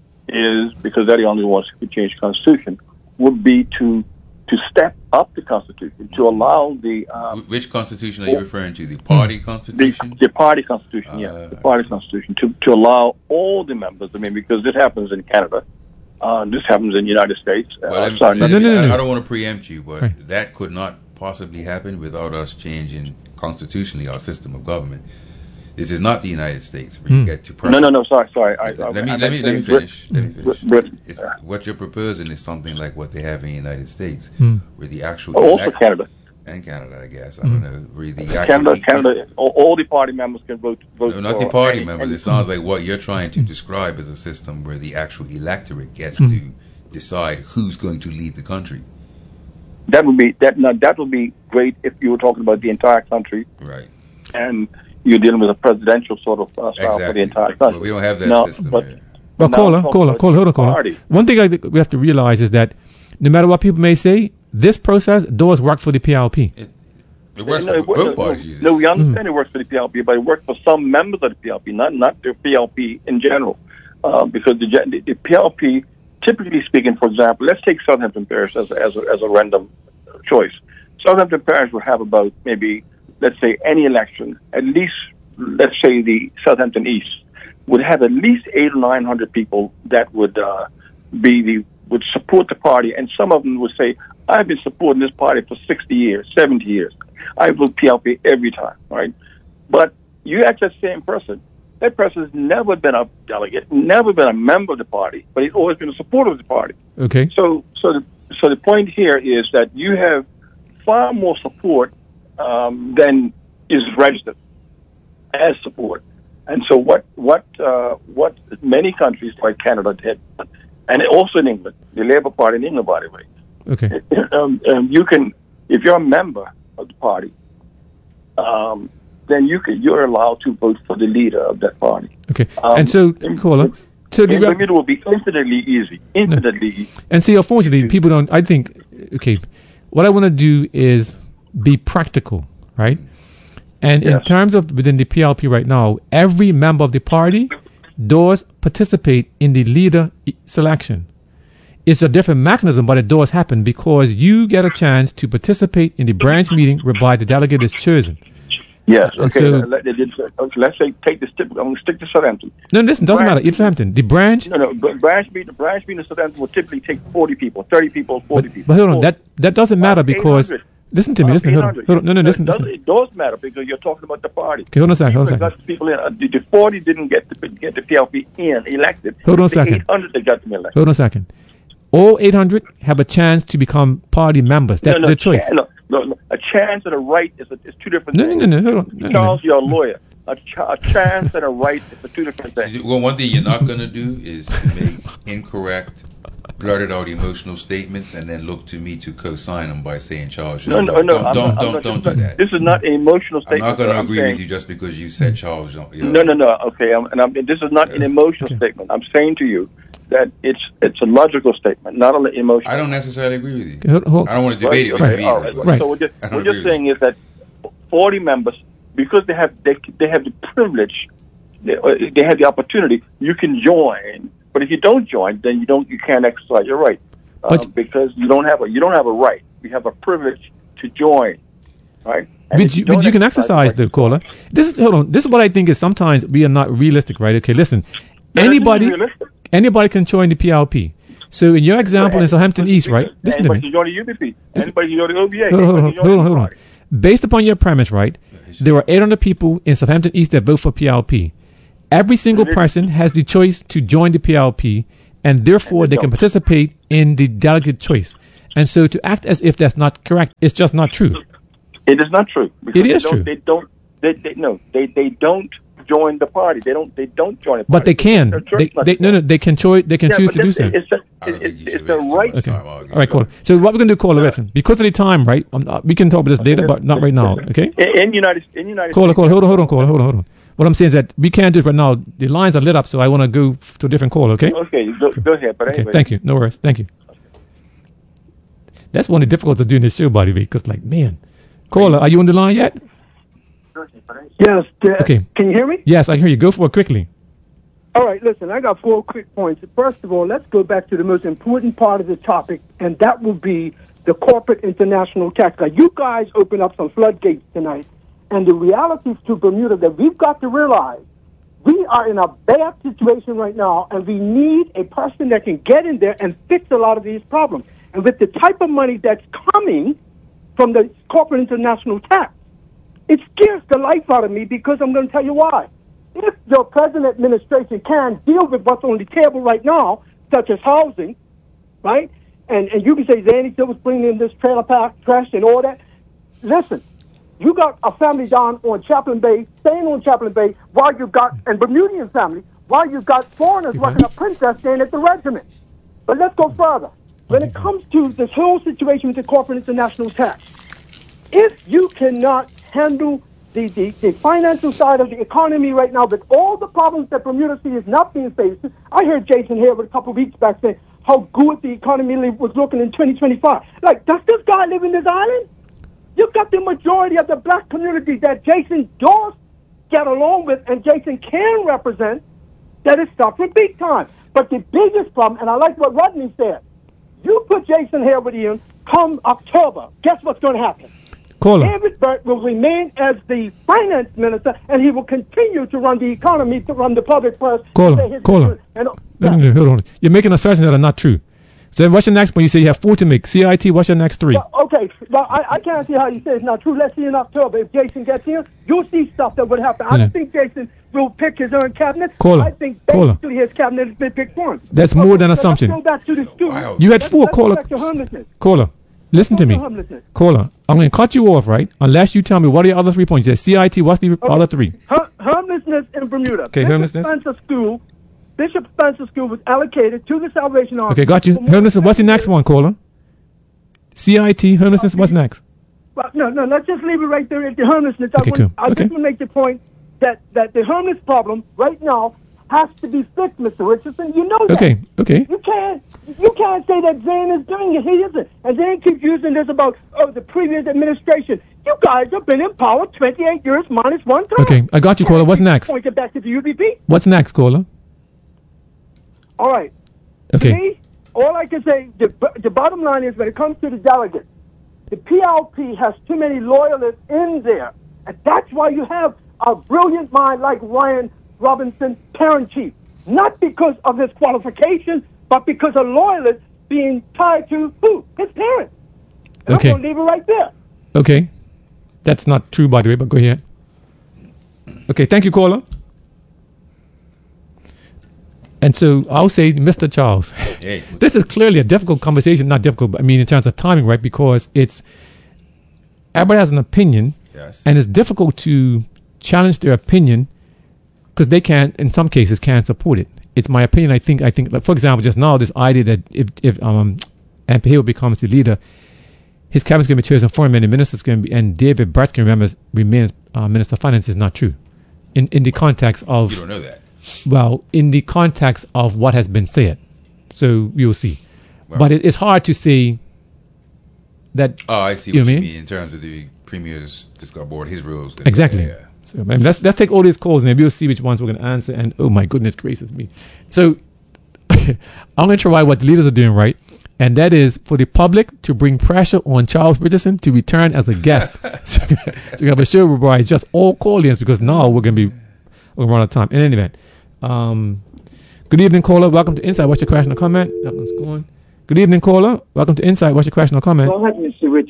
is because they're the only ones who could change the Constitution, would be to to step up the Constitution, to allow the... Um, Which Constitution are you referring to? The party Constitution? The, the party Constitution, uh, yes. The party Constitution. To, to allow all the members, I mean, because this happens in Canada, uh, this happens in the United States. Well, uh, let me, sorry, let no, me, no, no, no. I don't want to preempt you, but Right. that could not possibly happen without us changing constitutionally our system of government. This is not the United States where you Hmm. get to No, president. no, no, sorry, sorry. I, Let I, me I, let me I, let me Brit- finish. Let me finish. Brit- It's, uh, what you're proposing is something like what they have in the United States, Hmm. where the actual Oh, also elect- Canada. and Canada, I guess. I don't know. Where the actual Canada, Canada, all, all the party members can vote. vote No, not for the party any- members. any- It sounds like what you're trying to describe is a system where the actual electorate gets Hmm. to decide who's going to lead the country. That would be that. Now, that would be great if you were talking about the entire country, Right. and you're dealing with a presidential sort of uh, style for Exactly. the entire Well, country. we don't have that No, system but- here. Well, Now caller, I'm talking caller, about caller, hold on, the caller. party. One thing I think we have to realize is that no matter what people may say, this process does work for the P L P. It, it works No, for it wo- both no, parties. no, use no, it. we understand it works for the P L P, but it works for some members of the P L P, not not the P L P in general. Uh, because the, gen- the the P L P, typically speaking, for example, let's take Southampton Parish as a, as a, as a random choice. Southampton Parish would have about maybe, let's say, any election, at least, let's say the Southampton East would have at least eight or nine hundred people that would uh, be the would support the party, and some of them would say, "I've been supporting this party for sixty years, seventy years. I vote P L P every time." Right? But you ask that same person, that person has never been a delegate, never been a member of the party, but he's always been a supporter of the party. Okay. So, so the so the point here is that you have far more support um, than is registered as support. And so what what uh, what many countries like Canada did, and also in England, the Labour Party in England, by the way, Okay. um, um, you can, if you're a member of the party, um, then you can you're allowed to vote for the leader of that party. Okay. Um, and so, in- caller, so the In rep- Bermuda will be infinitely easy, infinitely easy. and see, unfortunately, people don't. I think, okay, what I want to do is be practical, right? And in Yes. terms of within the P L P right now, every member of the party does participate in the leader e- selection. It's a different mechanism, but it does happen because you get a chance to participate in the branch meeting whereby the delegate is chosen. Yes. And Okay. so- let, let, let, let's say take this. I'm going to stick to Southampton. No, listen, doesn't Branch- matter. It's Hampton. The branch. No, no. but Branch meeting, the branch meeting in Southampton will typically take forty people, thirty people, forty But, people. but hold on, forty. that that doesn't matter Uh, because eight hundred. listen to me, Uh, listen, hold on, eight hundred. hold on, no, no, It listen, does, listen. it does matter because you're talking about the party. Okay, hold on a second, hold on a People second. got people in. Uh, the, the forty didn't get the get the P L P in elected. Hold on a the second. eight hundred that got them elected. Hold on a second. All eight hundred have a chance to become party members. That's no, no, their choice. cha- no, no, no. A chance and a right is, a, is two different No, no, things. no, no, hold on. No, no, Charles, no. you're a lawyer. A, ch- a chance and a right is a two different things. Well, one thing you're not going to do is make incorrect, blurted out emotional statements and then look to me to co-sign them by saying, Charles, No, you're no, right. no. don't I'm don't not, I'm don't, not, don't this, do is not, that. this is not an emotional I'm statement. not going to I'm agree saying, with you just because you said Charles. You're No, no, right. no. Okay, I'm, and I'm, this is not an emotional Okay. statement. I'm saying to you that it's it's a logical statement, not an emotional. I don't necessarily agree with you. Okay, hold- hold- I don't want to Right, debate it with okay, you all either. right. but Right. So we're just, I don't we're just agree with saying is that forty members, because they have they, they have the privilege, they, uh, they have the opportunity. You can join, but if you don't join, then you don't you can't exercise your right uh, But- because you don't have a you don't have a right. You have a privilege to join, right? And But if you, don't but you can exercise your the caller. This is hold on. This is what I think is sometimes we are not realistic, right? Okay, listen. That isn't Anybody, realistic. anybody can join the P L P. So in your example in Southampton East, right? Listen to Anybody me. can join the U B P. Anybody can join the O V A. Hold on, hold on, Anybody can hold join on, the hold on. party. based upon your premise, right, there are eight hundred people in Southampton East that vote for P L P. Every single person has the choice to join the P L P, and therefore they can participate in the delegate choice. And so to act as if that's not correct, it's just not true. It is not true. It is they true. They don't. They, they no. They they don't join the party. They don't. They don't join the party. But they can. They, they, no, no. They can choose. They can yeah, choose to do so. It's, a, it's, it's, it's the right. Okay. All right, cool. So what we're gonna do, Caller, listen, because of the time, right? Um, uh, we can talk about this later, but not right now. Okay. In, in United in United Caller, States. caller, hold on, hold on, caller, hold on, hold on. What I'm saying is that we can't do it right now. The lines are lit up, so I want to go to a different caller. Okay. Okay. Go, go ahead. But okay. anyway. Thank you. No worries. Thank you. That's one of the difficulties of doing this show, by the way, because like, man, caller, are you on the line yet? Yes. Uh, Okay. Can you hear me? Yes, I hear you. Go for it quickly. All right, listen, I got four quick points. First of all, let's go back to the most important part of the topic, and that will be the corporate international tax. Now, you guys open up some floodgates tonight, and the reality to Bermuda that we've got to realize we are in a bad situation right now, and we need a person that can get in there and fix a lot of these problems. And with the type of money that's coming from the corporate international tax, it scares the life out of me because I'm going to tell you why. If your present administration can deal with what's on the table right now, such as housing, right? And and you can say Zanny still was bringing in this trailer park trash and all that. Listen, you got a family down on Chaplain Bay, staying on Chaplain Bay, while you got, and Bermudian family, while you got foreigners working a princess staying at the regiment. But let's go further. When it comes to this whole situation with the corporate international tax, if you cannot handle the, the, the financial side of the economy right now with all the problems that Bermuda Sea is not being faced, I heard Jason Hayward a couple of weeks back saying how good the economy was looking in twenty twenty-five. Like, does this guy live in this island? You've got the majority of the black community that Jason does get along with and Jason can represent that is suffering big time. But the biggest problem, and I like what Rodney said, you put Jason Hayward in come October, guess what's going to happen? Caller. David Burt will remain as the finance minister, and he will continue to run the economy, to run the public purse. Caller, caller. And, yeah. Hold on. You're making assertions that are not true. So then what's your next one? You say you have four to make. C I T, what's your next three? Well, okay, well, I, I can't see how you say it's not true. Let's see in October. If Jason gets here, you'll see stuff that would happen. I Yeah. don't think Jason will pick his own cabinet. Caller, I think caller. basically his cabinet has been picked once. That's more than assumption. Let's go back to the student. Wow. You had Let's- four, let's caller. go back to homelessness. Caller, listen to me. Homelessness. Caller, I'm going to cut you off, right? Unless you tell me what are the other three points. You said C I T, what's the other three? Hom- homelessness in Bermuda. Okay, Bishop homelessness. Spencer School. Bishop Spencer School was allocated to the Salvation Army. Okay, got you. for more Homelessness, than what's the ten next years. one, caller? C I T, homelessness, what's next? Well, no, no, let's just leave it right there at the homelessness. I, Okay, want, cool. I Okay. just want to make the point that, that the homeless problem right now has to be fixed, Mister Richardson. You know that. Okay, okay. You can't you can't say that Zane is doing it. He isn't. And Zane keeps using this about, oh, the previous administration. You guys have been in power twenty-eight years minus one term. Okay, I got you, caller. What's next? Point it back to the U B P. What's next, caller? All right. Okay. To me, all I can say, the, the bottom line is when it comes to the delegates, the P L P has too many loyalists in there. And that's why you have a brilliant mind like Ryan Robinson, parent chief. Not because of his qualifications, but because of loyalists being tied to who? His parents. And Okay. I'm going to leave it right there. Okay. That's not true, by the way, but go ahead. Okay, thank you, caller. And so I'll say, Mister Charles, Hey. this is clearly a difficult conversation, not difficult, but I mean in terms of timing, right? Because it's, everybody has an opinion, Yes. and it's difficult to challenge their opinion because they can't, in some cases, can't support it. It's my opinion. I think, I think, like, for example, just now, this idea that if, if um, Amphihill becomes the leader, his cabinet's going to be chosen for him, and the minister's going to be, and David Burt's going to remember, remain uh, Minister of Finance is not true. In in the context of, You don't know that. well, in the context of what has been said. So we will see. Well- but it, it's hard to say that. Oh, I see You what know you what I mean? mean in terms of the premier's discard board, his rules. Exactly. Yeah. So, I mean, let's let's take all these calls and then we'll see which ones we're going to answer. And oh my goodness gracious me! So I'm going to try what the leaders are doing right, and that is for the public to bring pressure on Charles Richardson to return as a guest. so, so we have a show where it's just all call-ins because now we're going to be we're running out of time. In any event, um, good evening, caller. Welcome to Insight. What's your question or comment? That one's going. Good evening, caller. Welcome to Insight. What's your question or comment? Go ahead, Mister Richardson.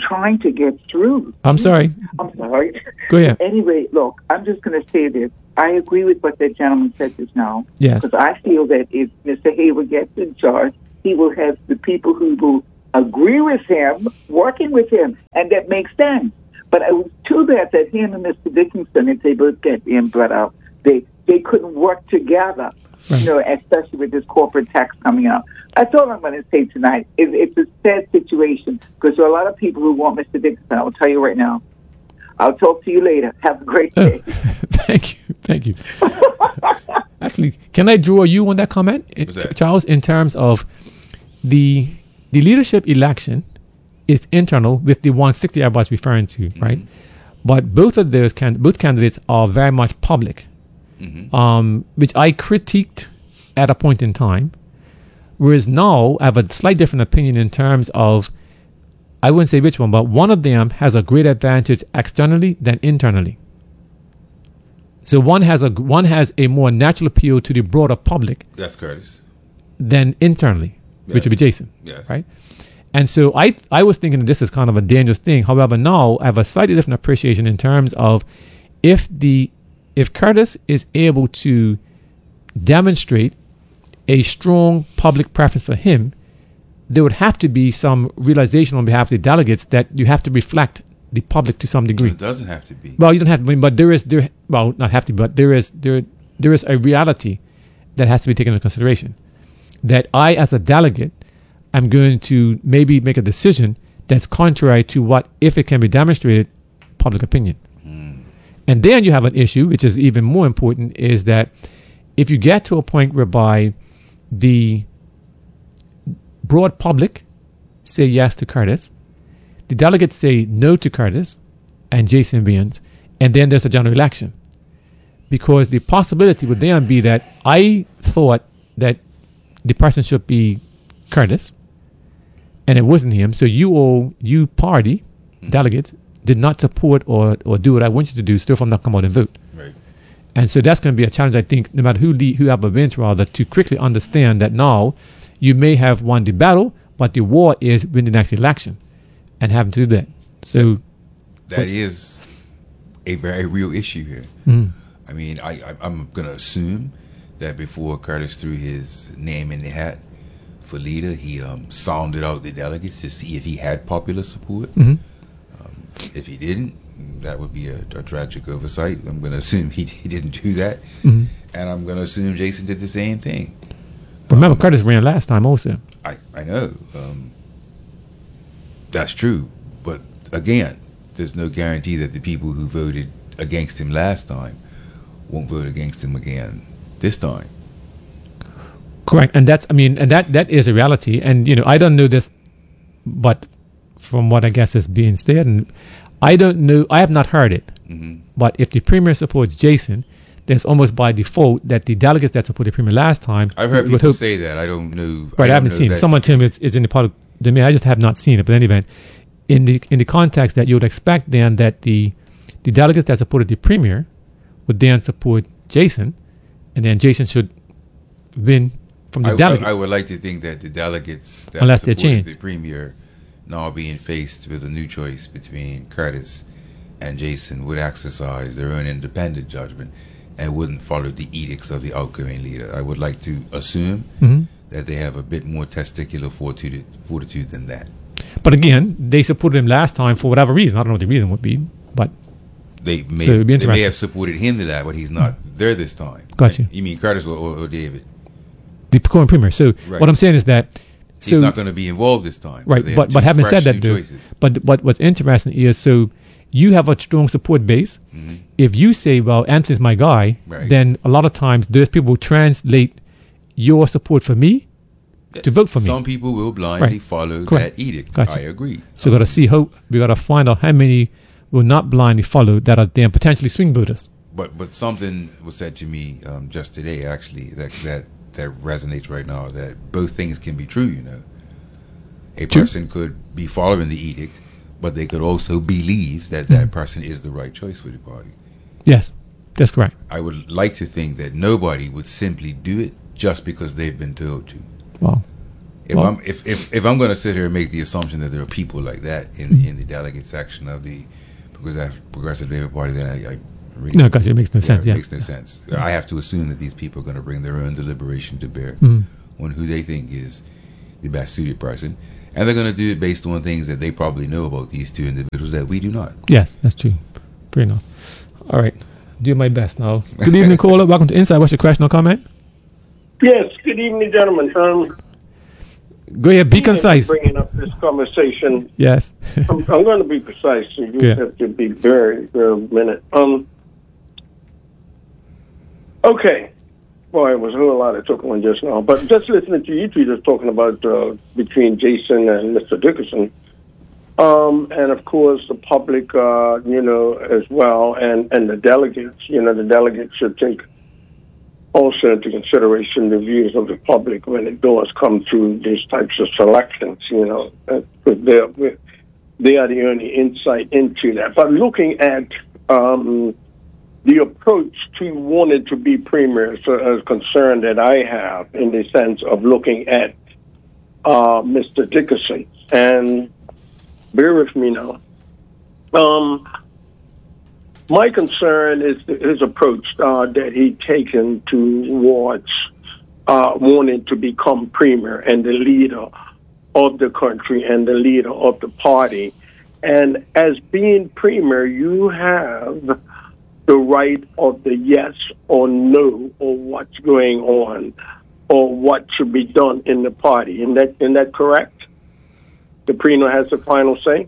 trying to get through. I'm sorry. I'm sorry. Go ahead. Anyway, look, I'm just going to say this. I agree with what that gentleman said just now. Yes. Because I feel that if Mister Hayward gets in charge, he will have the people who will agree with him, working with him, and that makes sense. But it was too bad that him and Mister Dickinson, if they both get in brought out, they, they couldn't work together, right. You know, especially with this corporate tax coming out. That's all I'm going to say tonight. It, it's a sad situation because there are a lot of people who want Mister Dickinson. I will tell you right now. I'll talk to you later. Have a great day. Oh, thank you. Thank you. Actually, can I draw you on that comment, that? Charles, in terms of the the leadership election is internal with the one sixty I was referring to, mm-hmm. right? But both of those can both candidates are very much public, mm-hmm. um, which I critiqued at a point in time. Whereas now I have a slight different opinion in terms of, I wouldn't say which one, but one of them has a great advantage externally than internally. So one has a one has a more natural appeal to the broader public. That's Curtis. Than internally, yes. Which would be Jason. Yes. Right. And so I I was thinking this is kind of a dangerous thing. However, now I have a slightly different appreciation in terms of if the if Curtis is able to demonstrate a strong public preference for him, there would have to be some realization on behalf of the delegates that you have to reflect the public to some degree. It doesn't have to be. Well, you don't have to, but there is there. Well, not have to, but there is there there is a reality that has to be taken into consideration. That I, as a delegate, am going to maybe make a decision that's contrary to what, if it can be demonstrated, public opinion. Mm. And then you have an issue, which is even more important, is that if you get to a point whereby the broad public say yes to Curtis, the delegates say no to Curtis and Jason wins, and then there's a general election. Because the possibility would then be that I thought that the person should be Curtis, and it wasn't him, so you all, you party, mm-hmm. delegates, did not support or, or do what I want you to do, so therefore not come out and vote. Right. And so that's going to be a challenge, I think, no matter who lead, whoever wins, rather, to quickly understand that now you may have won the battle, but the war is winning the next election and having to do that. So that is a very real issue here. Mm. I mean, I, I, I'm going to assume that before Curtis threw his name in the hat for leader, he um, sounded out the delegates to see if he had popular support. Mm-hmm. Um, if he didn't, that would be a, a tragic oversight. I'm going to assume he, he didn't do that. Mm-hmm. And I'm going to assume Jason did the same thing. Remember, um, Curtis ran last time also. I, I know. Um, that's true. But again, there's no guarantee that the people who voted against him last time won't vote against him again this time. Correct. And that's, I mean, and that, that is a reality. And, you know, I don't know this, but from what I guess is being said, and I don't know, I have not heard it. Mm-hmm. But if the premier supports Jason, there's almost by default that the delegates that supported the premier last time. I've heard people hope, say that. I don't know. Right, I, I haven't seen it. Someone told me it's, it's in the public domain. I just have not seen it. But in any event, in the in the context that you would expect then that the the delegates that supported the premier would then support Jason, and then Jason should win from the I, delegates. I, I would like to think that the delegates that Unless they're supported changed. the premier now being faced with a new choice between Curtis and Jason would exercise their own independent judgment and wouldn't follow the edicts of the outgoing leader. I would like to assume mm-hmm. that they have a bit more testicular fortitude, fortitude than that. But again, they supported him last time for whatever reason. I don't know what the reason would be, but they may, so have, they may have supported him to that, but he's not mm-hmm. there this time. Gotcha. You mean Curtis or, or, or David? The current premier. So right. what I'm saying is that so, he's not going to be involved this time. Right, but but having said that, though, but but what's interesting is so you have a strong support base. Mm-hmm. If you say, well, Anthony's my guy, right. then a lot of times those people will translate your support for me yes. to vote for me. Some people will blindly right. follow Correct. that edict. Gotcha. I agree. So um, we got to see how we got to find out how many will not blindly follow that are then potentially swing voters. But but something was said to me um, just today, actually, that that that resonates right now. That both things can be true. You know, a true. person could be following the edict, but they could also believe that that mm-hmm. person is the right choice for the party. Yes, that's correct. I would like to think that nobody would simply do it just because they've been told to. Wow. If Well- I'm if, if, if I'm going to sit here and make the assumption that there are people like that in in the delegate section of the Progressive, Progressive Labour Party, then I, I really No, gotcha. It makes no sense. it Yeah. makes no sense. I have to assume that these people are going to bring their own deliberation to bear Mhm. on who they think is the best suited person, and they're going to do it based on things that they probably know about these two individuals that we do not. Yes, that's true. Fair enough. All right. Do my best now. Good evening, caller. Welcome to Inside. What's your question or comment? Yes, good evening, gentlemen. Um, Go ahead. Be concise. Bringing up this conversation, Yes. I'm, I'm going to be precise. So you Yeah. have to be very, very minute. Um. Okay. Boy, it was a whole lot of talking just now. But just listening to you two just talking about uh, between Jason and Mister Dickerson, um, and of course the public, uh, you know, as well, and, and the delegates. You know, the delegates should take also into consideration the views of the public when it does come to these types of selections, you know, because they're, they are the only insight into that. But looking at um, the approach to wanting to be premier is a concern that I have in the sense of looking at uh, Mister Dickerson. And bear with me now. Um, My concern is his approach uh, that he taken towards uh, wanting to become premier and the leader of the country and the leader of the party. And as being premier, you have the right of the yes or no or what's going on or what should be done in the party. Isn't that, isn't that correct? The premier has the final say?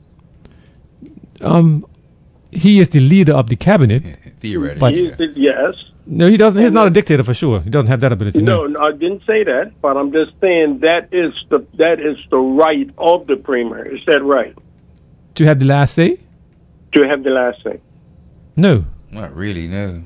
Um, he is the leader of the cabinet. Theoretically, But- He is the- yes. No, he doesn't. He's not a dictator for sure. He doesn't have that ability. No, no, I didn't say that, but I'm just saying that is the that is the right of the premier. Is that right? To have the last say? To have the last say. No. not really. No.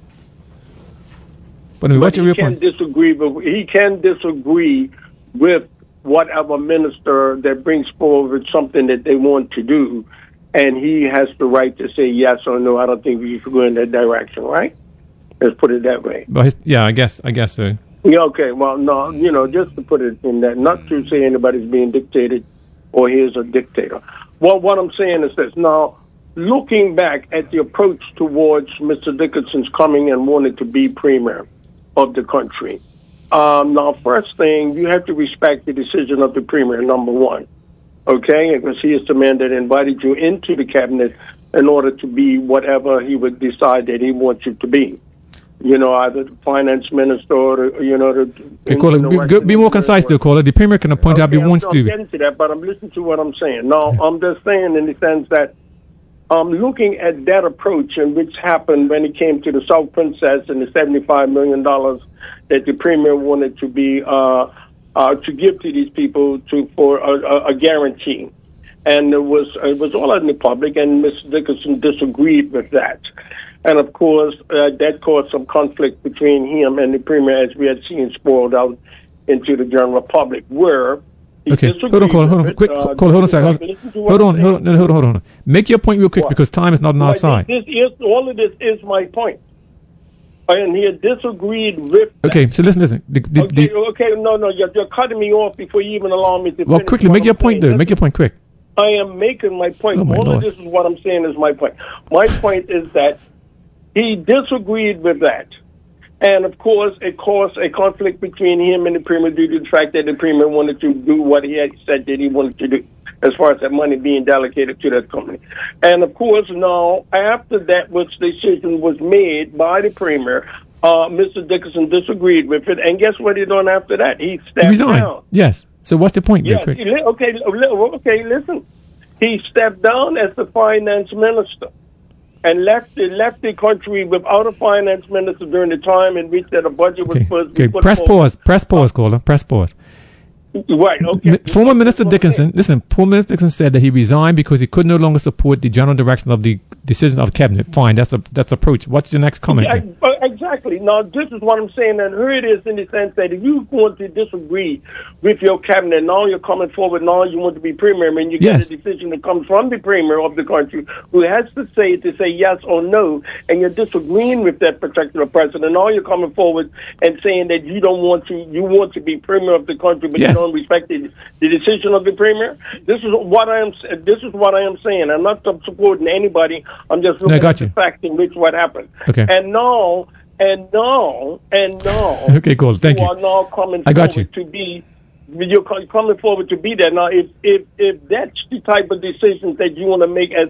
But I mean, But what's your he real can point? disagree, but he can disagree with whatever minister that brings forward something that they want to do, and he has the right to say yes or no. I don't think we should go in that direction, right? Let's put it that way. But his, yeah, I guess. I guess so. Yeah, okay. Well, no, you know, just to put it in that, not to say anybody's being dictated or he is a dictator. Well, what I'm saying is this. Now, looking back at the approach towards Mister Dickerson's coming and wanting to be premier of the country. Um, now, first thing, you have to respect the decision of the premier, number one. Okay? Because he is the man that invited you into the cabinet in order to be whatever he would decide that he wants you to be. You know, either the finance minister or, the, you know, the... Okay, caller, be, go- be more concise, though, caller. The premier can appoint whoever he I'm, wants I'm to. getting to that, but I'm listening to what I'm saying. No, I'm just saying in the sense that I'm looking at that approach and which happened when it came to the South Princess and the seventy-five million dollars that the premier wanted to be uh, uh, to give to these people to for a, a, a guarantee. And it was it was all out in the public, and Mister Dickerson disagreed with that. And of course, uh, that caused some conflict between him and the premier, as we had seen spoiled out into the general public, where he Okay, disagreed hold on, caller, hold on, with it. quick, Uh, caller, hold on a second. listen to what Hold I'm on, saying. hold on, no, hold on, hold on. Make your point real quick What? because time is not on our But side. This is, all of this is my point. And he had disagreed with that. Okay, so listen, listen. The, the, Okay, the, okay, no, no, you're, you're cutting me off before you even allow me to well, finish quickly, what make I'm your point, saying. though. Make your point quick. I am making my point. Oh, my All Lord. of this is what I'm saying is my point. My point is that he disagreed with that. And, of course, it caused a conflict between him and the premier due to the fact that the premier wanted to do what he had said that he wanted to do as far as that money being delegated to that company. And, of course, now, after that which decision was made by the premier, uh, Mister Dickerson disagreed with it. And guess what he done after that? He stepped Resign. down. Yes. So what's the point, there, Yes, quick? he li- okay, li- okay, listen. He stepped down as the finance minister and left the, left the country without a finance minister during the time in which that a budget was Okay, supposed to okay. be put Press forward. pause. Press pause, caller. Press pause. Right, okay. Mi- Former Minister That's what I'm saying. Dickinson, listen, former Minister Dickinson said that he resigned because he could no longer support the general direction of the decision of the cabinet. Fine, that's a that's approach. What's your next comment? I, there? but exactly. Now, this is what I'm saying, and here it is in the sense that if you want to disagree with your cabinet, now you're coming forward, now you want to be premier, I mean, you Yes. get a decision that comes from the premier of the country who has to say to say yes or no, and you're disagreeing with that particular president. Now you're coming forward and saying that you don't want to, you want to be premier of the country, but Yes. you don't respect the, the decision of the premier. This is what I am. This is what I am saying. I'm not supporting anybody. I'm just looking I got at you. the facts in which what happened. Okay. And now, and now, and now. Okay, cool. Thank you. are now coming I got forward to be. You're co- coming forward to be there now. If if if that's the type of decisions that you want to make as